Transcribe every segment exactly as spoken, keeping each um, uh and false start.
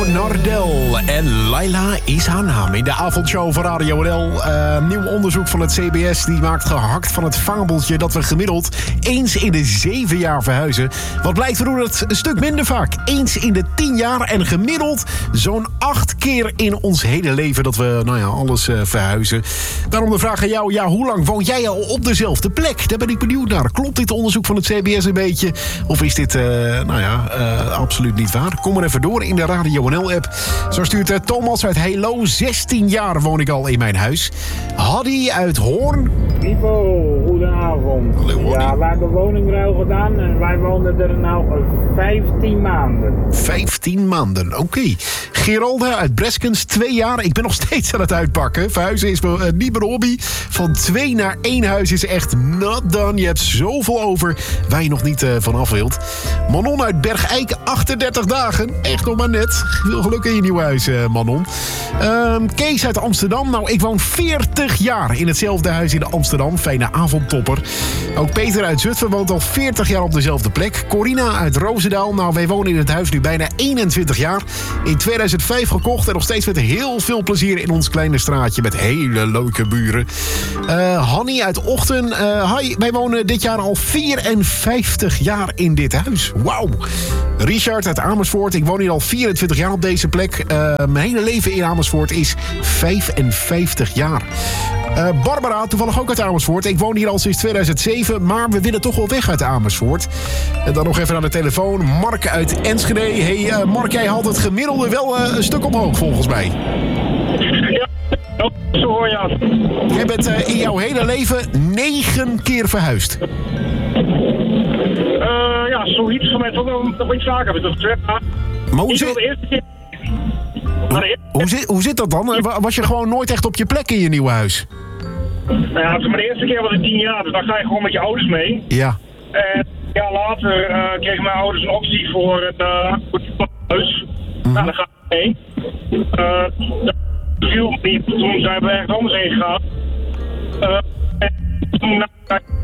Nardel en Laila is haar naam. In de avondshow van Radio N L. Uh, nieuw onderzoek van het C B S die maakt gehakt van het fabeltje dat we gemiddeld eens in de zeven jaar verhuizen. Wat blijkt, we doen het een stuk minder vaak. Eens in de tien jaar en gemiddeld zo'n acht keer in ons hele leven dat we nou ja, alles uh, verhuizen. Daarom de vraag aan jou, ja, hoe lang woon jij al op dezelfde plek? Daar ben ik benieuwd naar. Klopt dit onderzoek van het C B S een beetje? Of is dit, uh, nou ja, uh, absoluut niet waar? Kom maar even door in de Radio N L-app. Zo stuurt uh, Thomas uit Helo. zestien jaar woon ik al in mijn huis. Haddy uit Hoorn. Ivo, goedenavond. Hallo, ja, wij hebben woningruil gedaan en wij woonden er nou vijftien maanden. vijftien maanden, oké. Okay. Geralda uit Breskens, twee jaar. Ik ben nog steeds aan het uitpakken. Verhuizen is uh, niet mijn hobby. Van twee naar één huis is echt not done. Je hebt zoveel over waar je nog niet uh, van af wilt. Manon uit Bergijk, achtendertig dagen. Echt nog maar net. Veel geluk in je nieuwe huis, uh, Manon. Uh, Kees uit Amsterdam. Nou, ik woon veertig jaar in hetzelfde huis in Amsterdam. Fijne avondtopper. Ook Peter uit Zutphen woont al veertig jaar op dezelfde plek. Corina uit Roosendaal. Nou, wij wonen in het huis nu bijna eenentwintig jaar. In tweeduizend vijf gekocht en nog steeds met heel veel plezier in ons kleine straatje met hele leuke buren. Uh, Hanny uit Ochten. Uh, hi, wij wonen dit jaar al vierenvijftig jaar in dit huis. Wauw. Richard uit Amersfoort. Ik woon hier al vierentwintig jaar op deze plek. Uh, mijn hele leven in Amersfoort is vijfenvijftig jaar. Uh, Barbara, toevallig ook uit Amersfoort. Ik woon hier al sinds tweeduizend zeven, maar we willen toch wel weg uit Amersfoort. En dan nog even aan de telefoon. Mark uit Enschede. Hey uh, Mark, jij haalt het gemiddelde wel uh, een stuk omhoog volgens mij. Ja, zo hoor je af. Jij bent uh, in jouw hele leven negen keer verhuisd. Uh, ja, zoiets. Voor mij toch wel nog iets vaker. Dus ja. Maar hoe, zit... de eerste keer... hoe, hoe, zit, hoe zit dat dan? Was je gewoon nooit echt op je plek in je nieuwe huis? Nou ja, de eerste keer was ik tien jaar, dus dan ga je gewoon met je ouders mee. Ja. En ja, later uh, kregen mijn ouders een optie voor het uh, huis. Mm-hmm. Nou, dan ga ik mee. Uh, dat viel me niet. Toen zijn we ergens anders heen gegaan. Uh, en toen na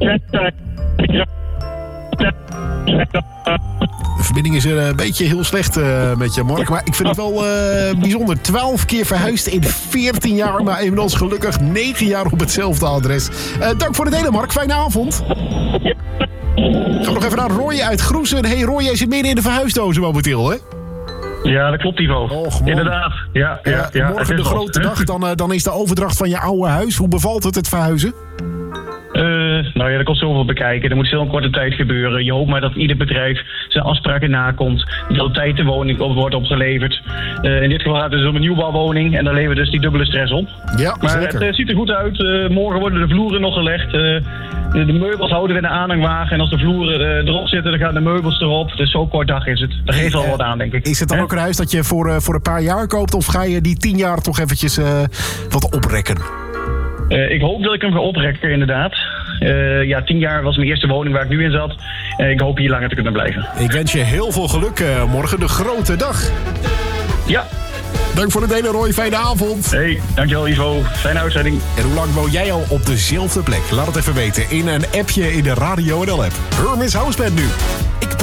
De verbinding is een beetje heel slecht uh, met je, Mark. Maar ik vind het wel uh, bijzonder. twaalf keer verhuisd in veertien jaar. Maar inmiddels gelukkig negen jaar op hetzelfde adres. Uh, dank voor het delen, Mark. Fijne avond. Gaan we nog even naar Roy uit Groesen. Hey Roy, jij zit midden in de verhuisdozen momenteel, hè? Ja, dat klopt, Ivo. Och, inderdaad. Ja, ja, ja, ja, morgen de grote dag. Dan, uh, dan is de overdracht van je oude huis. Hoe bevalt het, het verhuizen? Uh, nou ja, er komt zoveel bekijken. Er moet veel in korte tijd gebeuren. Je hoopt maar dat ieder bedrijf zijn afspraken nakomt. Dat op tijd de woning op wordt opgeleverd. Uh, in dit geval gaat het dus om een nieuwbouwwoning. En dan leveren we dus die dubbele stress op. Ja, maar zeker. het uh, ziet er goed uit. Uh, morgen worden de vloeren nog gelegd. Uh, de, de meubels houden we in de aanhangwagen. En als de vloeren uh, erop zitten, dan gaan de meubels erop. Dus zo'n kort dag is het. Dat geeft al uh, wat aan, denk ik. Is het dan He? ook een huis dat je voor, uh, voor een paar jaar koopt? Of ga je die tien jaar toch eventjes uh, wat oprekken? Uh, ik hoop dat ik hem ga oprekken, inderdaad. Uh, ja, tien jaar was mijn eerste woning waar ik nu in zat. Uh, ik hoop hier langer te kunnen blijven. Ik wens je heel veel geluk uh, morgen, de grote dag. Ja. Dank voor het delen, Roy. Fijne avond. Hey, dankjewel Ivo. Fijne uitzending. En hoe lang woon jij al op dezelfde plek? Laat het even weten in een appje in de Radio N L-app. Hermes Houseband nu.